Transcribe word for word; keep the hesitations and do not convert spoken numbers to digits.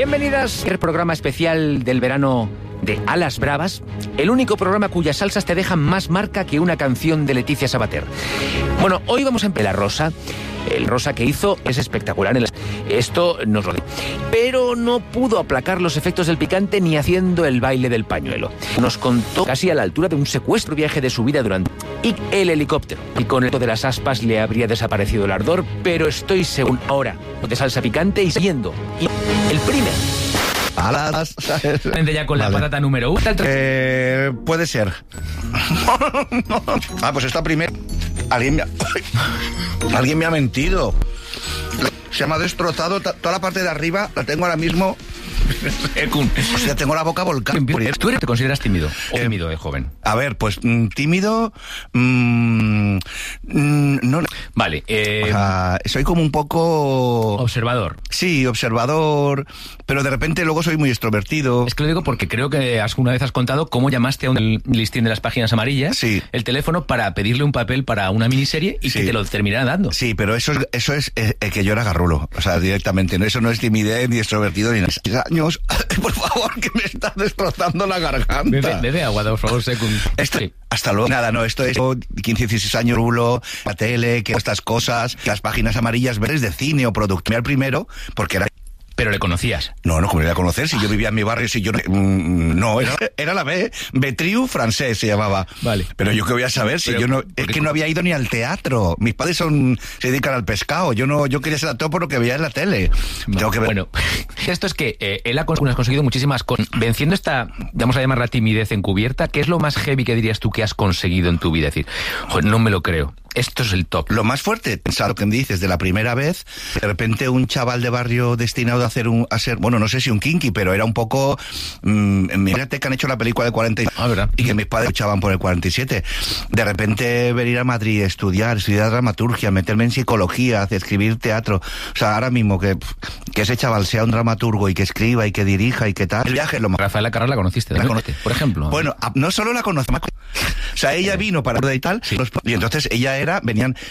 Bienvenidas al programa especial del verano de Alas Bravas, el único programa cuyas salsas te dejan más marca que una canción de Leticia Sabater. Bueno, hoy vamos a empezar la rosa. El rosa que hizo es espectacular. Esto nos lo dice. Pero no pudo aplacar los efectos del picante ni haciendo el baile del pañuelo. Nos contó casi a la altura de un secuestro viaje de su vida durante... Y el helicóptero. Y con el de las aspas le habría desaparecido el ardor, pero estoy seguro ahora de salsa picante y siguiendo. Y el primer... Alas, ¿sabes? Ya con la vale. Patata número uno. Eh, puede ser. Ah, pues esta primera. Alguien me ha... Alguien me ha mentido. Se me ha destrozado toda la parte de arriba. La tengo ahora mismo. O sea, tengo la boca volcada. ¿Tú eres, te consideras tímido o tímido de joven? A ver, pues mm, tímido. Mm, mm, no. Vale. Eh, o sea, soy como un poco. Observador. Sí, observador. Pero de repente luego soy muy extrovertido. Es que lo digo porque creo que una vez has contado cómo llamaste a un listín de las páginas amarillas. Sí. El teléfono para pedirle un papel para una miniserie y sí. Que te lo terminara dando. Sí, pero eso es, eso es eh, que yo era garrulo. O sea, directamente. No, eso no es timidez ni extrovertido ni nada. Años, por favor, que me está destrozando la garganta. Bebe, bebe agua, por favor, secund. Esto, sí. Hasta luego. Nada, no, esto es quince, dieciséis años, rulo, la tele, que estas cosas, las páginas amarillas verdes de cine o producto. Al primero, porque era... ¿Pero le conocías? No, no, como le iba a conocer, si yo vivía en mi barrio, si yo no... Mm, no, era, era la B, Betriu francés se llamaba. Vale. Pero yo qué voy a saber si Pero, yo no... Es que no había ido ni al teatro. Mis padres son se dedican al pescado. Yo no yo quería ser actor por lo que veía en la tele. Vale. Tengo que ver... Bueno, esto es que eh, él ha conseguido muchísimas cosas. Venciendo esta, vamos a llamarla timidez encubierta, ¿qué es lo más heavy que dirías tú que has conseguido en tu vida? Es decir, joder, no me lo creo. Esto es el top. Lo más fuerte, pensar lo que me dices de la primera vez, de repente un chaval de barrio destinado a hacer un, a ser, bueno, no sé si un kinky, pero era un poco, mmm, mírate que han hecho la película del cuarenta y, ah, ¿verdad? Y que mis padres luchaban por el cuarenta y siete. De repente venir a Madrid, estudiar, estudiar dramaturgia, meterme en psicología, hacer, escribir teatro. O sea, ahora mismo que, que ese chaval sea un dramaturgo y que escriba y que dirija y que tal. El viaje es lo más. Rafaela Carrà la conociste, ¿la conociste? Por ejemplo. Bueno, no solo la conozco, o sea, ella vino para y tal, sí. Y entonces ella era, venían